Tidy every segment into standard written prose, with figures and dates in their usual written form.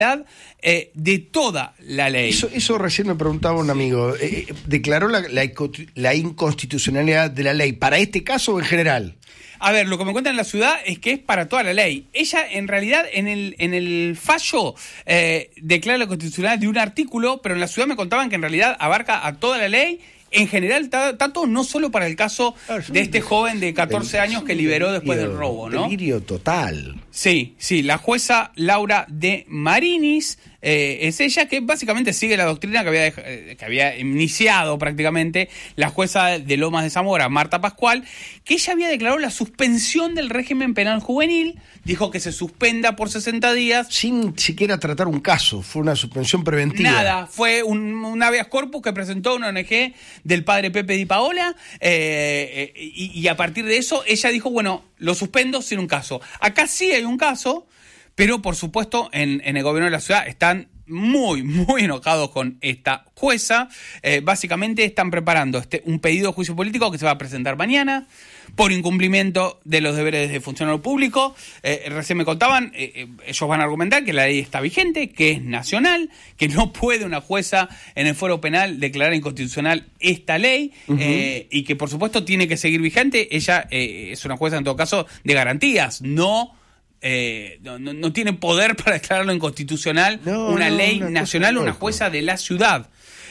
de toda la ley. Eso recién me preguntaba un amigo. ¿Declaró la inconstitucionalidad de la ley para este caso o en general? A ver, lo que me cuentan en la ciudad es que es para toda la ley. Ella, en realidad, en el fallo declara la constitucionalidad de un artículo, pero en la ciudad me contaban que en realidad abarca a toda la ley. En general, tanto no solo para el caso de este joven de 14 años que liberó después del robo, ¿no? Delirio total. Sí, la jueza Laura de Marinis es ella que básicamente sigue la doctrina que había iniciado prácticamente la jueza de Lomas de Zamora, Marta Pascual, que ella había declarado la suspensión del régimen penal juvenil, dijo que se suspenda por 60 días. Sin siquiera tratar un caso, fue una suspensión preventiva. Nada, fue un habeas corpus que presentó una ONG del padre Pepe Di Paola, y a partir de eso ella dijo, bueno, lo suspendo sin un caso. Acá sí hay un caso, pero por supuesto en el gobierno de la ciudad están muy, muy enojados con esta jueza. Básicamente están preparando un pedido de juicio político que se va a presentar mañana por incumplimiento de los deberes de funcionario público. Recién me contaban, ellos van a argumentar que la ley está vigente, que es nacional, que no puede una jueza en el foro penal declarar inconstitucional esta ley, y que por supuesto tiene que seguir vigente. Ella es una jueza en todo caso de garantías, no tiene poder para declararlo inconstitucional una ley nacional, una jueza de la ciudad.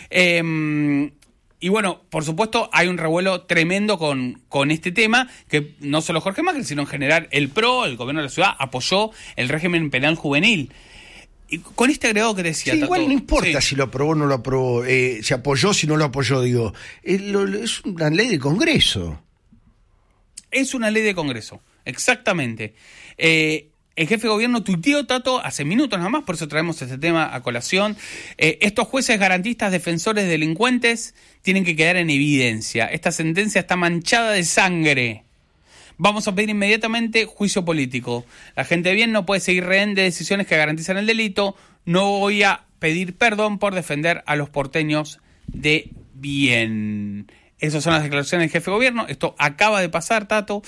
Y bueno, por supuesto, hay un revuelo tremendo con este tema, que no solo Jorge Macri, sino en general el PRO, el gobierno de la ciudad, apoyó el régimen penal juvenil. Y con este agregado que decía... Sí, igual no importa si lo aprobó o no lo aprobó, si apoyó, si no lo apoyó, digo. Es una ley de Congreso. Es una ley de Congreso, exactamente. El jefe de gobierno tuiteó, Tato, hace minutos nada más, por eso traemos este tema a colación. Estos jueces garantistas, defensores de delincuentes, tienen que quedar en evidencia. Esta sentencia está manchada de sangre. Vamos a pedir inmediatamente juicio político. La gente de bien no puede seguir rehén de decisiones que garantizan el delito. No voy a pedir perdón por defender a los porteños de bien. Esas son las declaraciones del jefe de gobierno. Esto acaba de pasar, Tato.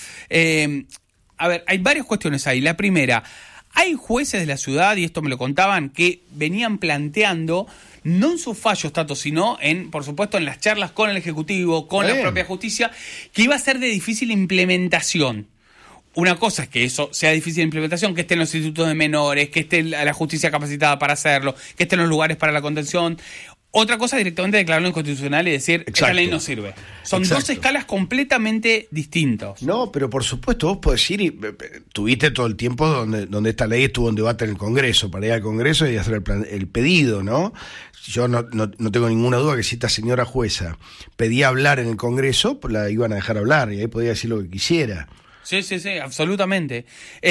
A ver, hay varias cuestiones ahí. La primera, hay jueces de la ciudad, y esto me lo contaban, que venían planteando, no en sus fallos, Tato, sino por supuesto, en las charlas con el Ejecutivo, con la propia justicia, que iba a ser de difícil implementación. Una cosa es que eso sea difícil de implementación, que esté en los institutos de menores, que esté la justicia capacitada para hacerlo, que esté en los lugares para la contención. Otra cosa es directamente declararlo inconstitucional y decir, esta ley no sirve. Son dos escalas completamente distintas. No, pero por supuesto, vos podés ir y tuviste todo el tiempo donde esta ley estuvo en debate en el Congreso, para ir al Congreso y hacer el pedido, ¿no? Yo no tengo ninguna duda que si esta señora jueza pedía hablar en el Congreso, pues la iban a dejar hablar y ahí podía decir lo que quisiera. Sí, absolutamente.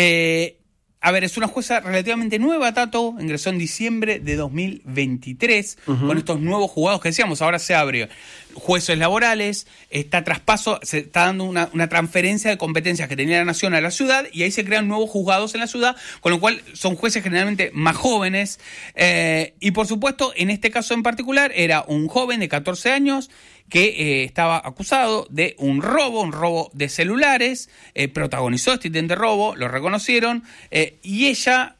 A ver, es una jueza relativamente nueva, Tato, ingresó en diciembre de 2023, con estos nuevos juzgados que decíamos, ahora se abre jueces laborales, se está dando una transferencia de competencias que tenía la nación a la ciudad, y ahí se crean nuevos juzgados en la ciudad, con lo cual son jueces generalmente más jóvenes, y por supuesto, en este caso en particular, era un joven de 14 años, que estaba acusado de un robo de celulares, protagonizó este intento de robo, lo reconocieron, y ella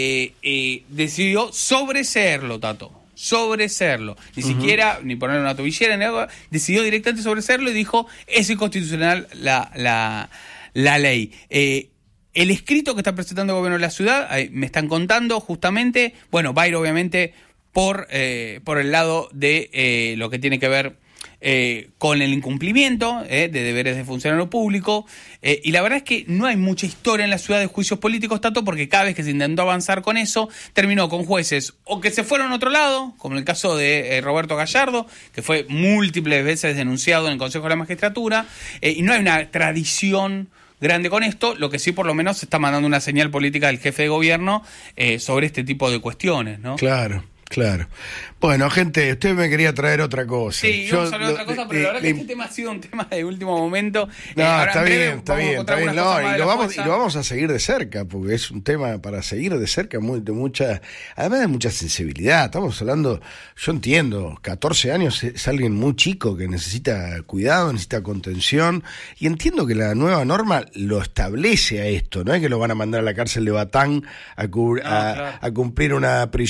decidió sobreseerlo, Tato. Sobreseerlo. Ni siquiera, ni ponerle una tobillera, ni algo, decidió directamente sobreseerlo y dijo, es inconstitucional la ley. El escrito que está presentando el gobierno de la ciudad, me están contando justamente, bueno, va a ir obviamente por el lado de lo que tiene que ver con el incumplimiento de deberes de funcionario público, y la verdad es que no hay mucha historia en la ciudad de juicios políticos, Tato, porque cada vez que se intentó avanzar con eso, terminó con jueces o que se fueron a otro lado, como en el caso de Roberto Gallardo, que fue múltiples veces denunciado en el Consejo de la Magistratura, y no hay una tradición grande con esto. Lo que sí, por lo menos, se está mandando una señal política del jefe de gobierno sobre este tipo de cuestiones, ¿no? Claro. Claro. Bueno, gente, usted me quería traer otra cosa. Sí, vamos a hablar de otra cosa, pero la verdad que este tema ha sido un tema de último momento. No, Ahora está en breve bien, está vamos a bien, encontrar está bien. algunas No, cosas más y de lo la vamos, jueza. y lo vamos a seguir de cerca, porque es un tema para seguir de cerca, de mucha, además de mucha sensibilidad. Estamos hablando, yo entiendo, 14 años es alguien muy chico que necesita cuidado, necesita contención, y entiendo que la nueva norma lo establece a esto, no es que lo van a mandar a la cárcel de Batán a claro. cumplir una prisión